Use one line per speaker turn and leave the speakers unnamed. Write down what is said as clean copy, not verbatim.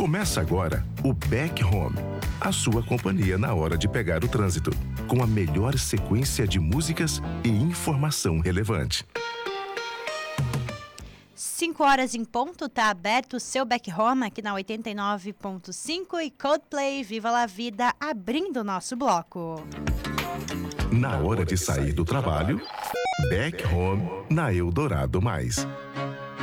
Começa agora o Back Home, a sua companhia na hora de pegar o trânsito, com a melhor sequência de músicas e informação relevante.
5 horas em ponto, tá aberto o seu Back Home aqui na 89.5 e Coldplay Viva la Vida abrindo o nosso bloco.
Na hora de sair do trabalho, Back Home na Eldorado Mais.